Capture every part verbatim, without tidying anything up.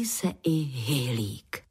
se i Hyhlík.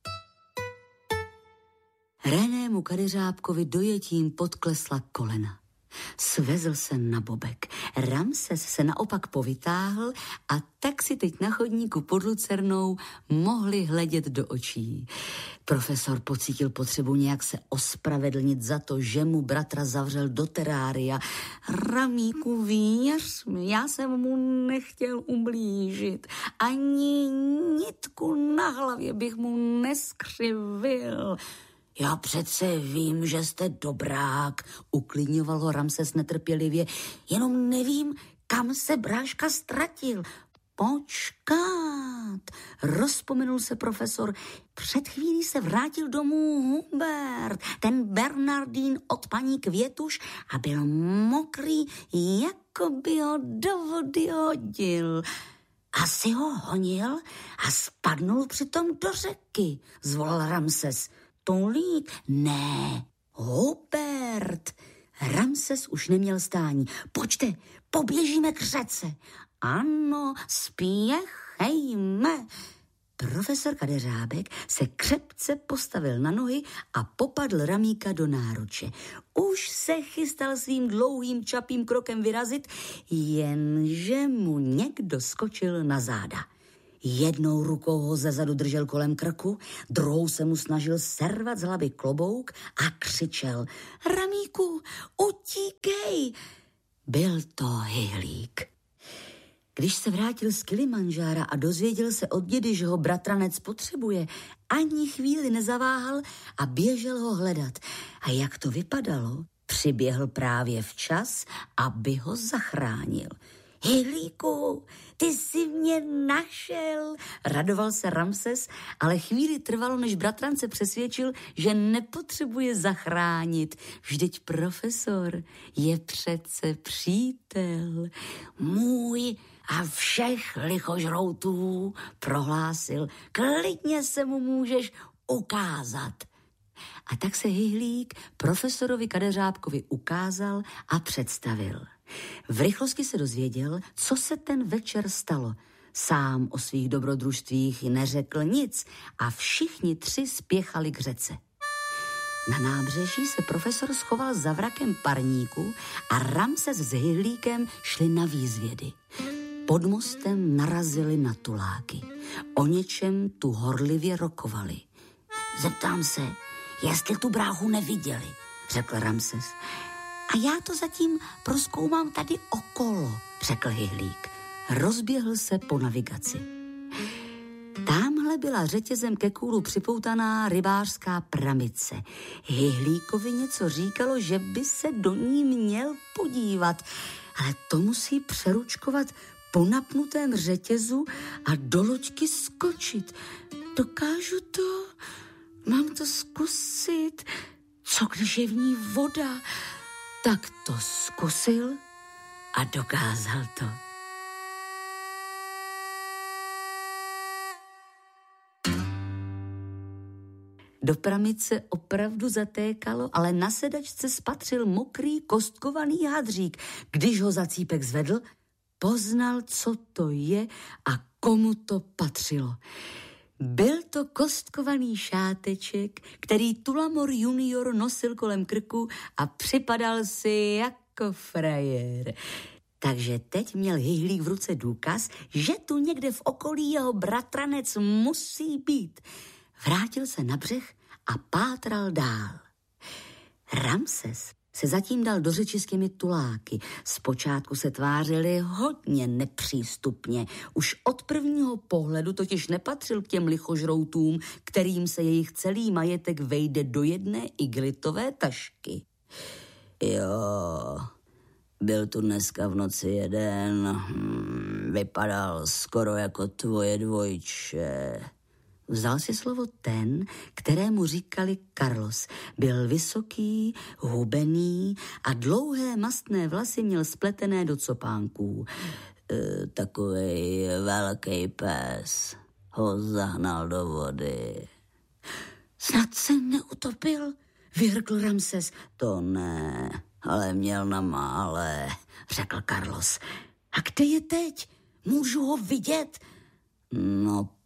Renému Kadeřábkovi dojetím podklesla kolena. Svezl se na bobek. Ramses se naopak povytáhl a tak si teď na chodníku pod lucernou mohli hledět do očí. Profesor pocítil potřebu nějak se ospravedlnit za to, že mu bratra zavřel do terária. Ramíku, věř mi, já jsem mu nechtěl ublížit. Ani nitku na hlavě bych mu neskřivil. Já přece vím, že jste dobrák, uklidňoval ho Ramses netrpělivě, jenom nevím, kam se bráška ztratil. Počkat, rozpomenul se profesor, před chvílí se vrátil domů Hubert, ten Bernardín od paní Květuš a byl mokrý, jako by ho do vody hodil. Asi ho honil a spadnul přitom do řeky, zvolal Ramses. Tolík? Ne, Hubert. Ramses už neměl stání. Pojďte, poběžíme k řece. Ano, spěchejme. Profesor Kadeřábek se křepce postavil na nohy a popadl Ramíka do náruče. Už se chystal svým dlouhým čapým krokem vyrazit, jenže mu někdo skočil na záda. Jednou rukou ho zezadu držel kolem krku, druhou se mu snažil servat z hlavy klobouk a křičel: Ramíku, utíkej! Byl to Hyhlík. Když se vrátil z Kilimanjára a dozvěděl se od dědy, že ho bratranec potřebuje, ani chvíli nezaváhal a běžel ho hledat. A jak to vypadalo, přiběhl právě včas, aby ho zachránil. Hyhlíku, ty jsi mě našel, radoval se Ramses, ale chvíli trvalo, než bratrance přesvědčil, že nepotřebuje zachránit. Vždyť profesor je přece přítel. Můj a všech lichožroutů, prohlásil, klidně se mu můžeš ukázat. A tak se Hyhlík profesorovi Kadeřábkovi ukázal a představil. V rychlosti se dozvěděl, co se ten večer stalo. Sám o svých dobrodružstvích neřekl nic a všichni tři spěchali k řece. Na nábřeží se profesor schoval za vrakem parníku a Ramses s Hyhlíkem šli na výzvědy. Pod mostem narazili na tuláky. O něčem tu horlivě rokovali. Zeptám se, jestli tu bráchu neviděli, řekl Ramses. A já to zatím prozkoumám tady okolo, řekl Hyhlík. Rozběhl se po navigaci. Támhle byla řetězem ke kůlu připoutaná rybářská pramice. Hyhlíkovi něco říkalo, že by se do ní měl podívat, ale to musí přeručkovat po napnutém řetězu a do loďky skočit. Dokážu to? Mám to zkusit? Co když je v ní voda? Tak to zkusil a dokázal to. Do pramice opravdu zatékalo, ale na sedačce spatřil mokrý kostkovaný hadřík. Když ho Zacípek zvedl, poznal, co to je a komu to patřilo. Byl to kostkovaný šáteček, který Tulamor junior nosil kolem krku a připadal si jako frajer. Takže teď měl Hyhlík v ruce důkaz, že tu někde v okolí jeho bratranec musí být. Vrátil se na břeh a pátral dál. Ramses se zatím dal do řeči s těmi tuláky. Zpočátku se tvářili hodně nepřístupně. Už od prvního pohledu totiž nepatřil k těm lichožroutům, kterým se jejich celý majetek vejde do jedné igelitové tašky. Jo, byl tu dneska v noci jeden, hmm, vypadal skoro jako tvoje dvojče. Vzal si slovo ten, kterému říkali Carlos. Byl vysoký, hubený a dlouhé mastné vlasy měl spletené do copánků. E, takovej velký pes ho zahnal do vody. Snad se neutopil, vyhrkl Ramses. To ne, ale měl na mále, řekl Carlos. A kde je teď? Můžu ho vidět? No,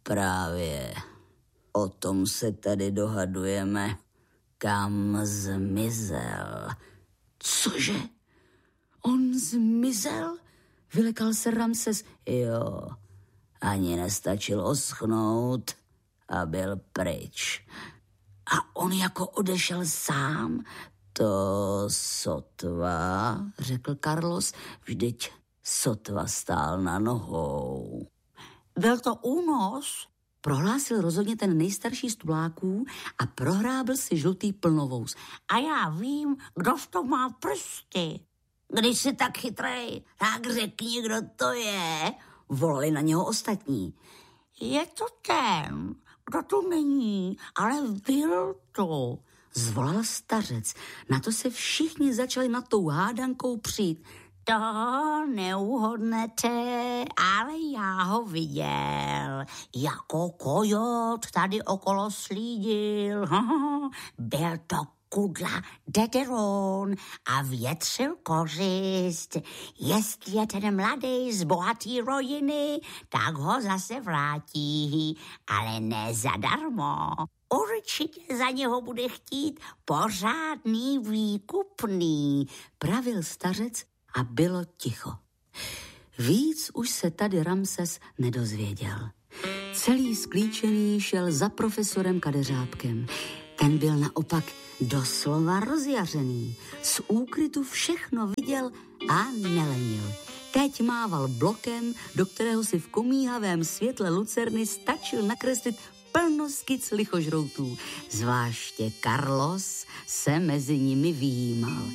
právě o tom se tady dohadujeme, kam zmizel. Cože? On zmizel? Vylekal se Ramses. Jo, ani nestačil oschnout a byl pryč. A on jako odešel sám? To sotva, řekl Carlos, vždyť sotva stál na nohou. Byl to únos, prohlásil rozhodně ten nejstarší z tuláků a prohrábl si žlutý plnovous. A já vím, kdo to má prsty. Když jsi tak chytrej, tak řekni, kdo to je, volali na něho ostatní. Je to ten, kdo to není, ale byl to, zvolal stařec. Na to se všichni začali nad tou hádankou přijít. To neuhodnete, ale já ho viděl. Jako kojot tady okolo slídil. Byl to kudla Dederon a větřil kořist. Jestli je ten mladý z bohatý rodiny, tak ho zase vrátí, ale ne zadarmo. Určitě za něho bude chtít pořádný výkupný, pravil stařec a bylo ticho. Víc už se tady Ramses nedozvěděl. Celý sklíčený šel za profesorem Kadeřábkem. Ten byl naopak doslova rozjařený. Z úkrytu všechno viděl a nelenil. Teď mával blokem, do kterého si v komíhavém světle lucerny stačil nakreslit plno skic lichožroutů. Zvláště Carlos se mezi nimi vyjímal.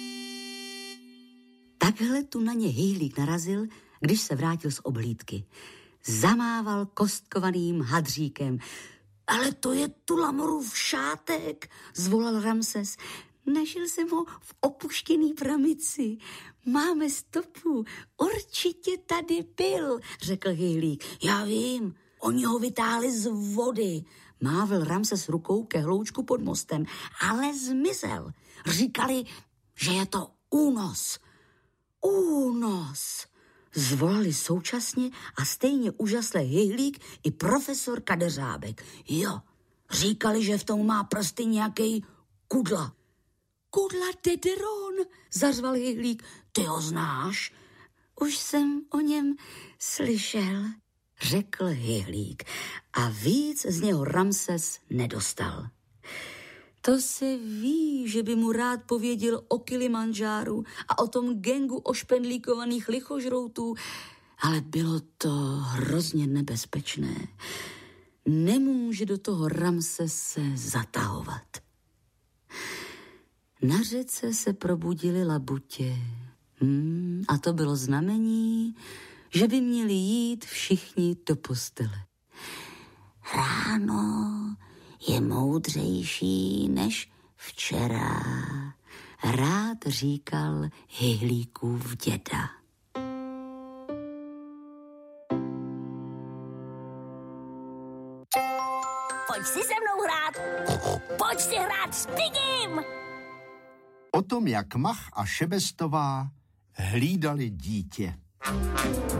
Takhle tu na ně Hyhlík narazil, když se vrátil z obhlídky. Zamával kostkovaným hadříkem. Ale to je Tulamorův šátek, zvolal Ramses. Našel jsem ho v opuštěný pramici. Máme stopu, určitě tady byl, řekl Hyhlík. Já vím, oni ho vytáhli z vody. Mávl Ramses rukou ke hloučku pod mostem, ale zmizel. Říkali, že je to únos. Únos, zvolali současně a stejně úžasle Hyhlík i profesor Kadeřábek. Jo, říkali, že v tom má prsty nějakej kudla. Kudla Dederon, zařval Hyhlík. Ty ho znáš? Už jsem o něm slyšel, řekl Hyhlík a víc z něho Ramses nedostal. To se ví, že by mu rád pověděl o Kilimandžáru a o tom gengu ošpendlíkovaných lichožroutů, ale bylo to hrozně nebezpečné. Nemůže do toho Ramses se zatahovat. Na řece se probudily labutě. Hmm, a to bylo znamení, že by měli jít všichni do postele. Ráno je moudřejší než včera, rád říkal Hyhlíkův děda. Pojď si se mnou hrát, pojď si hrát s Pigim. O tom, jak Mach a Šebestová hlídali dítě.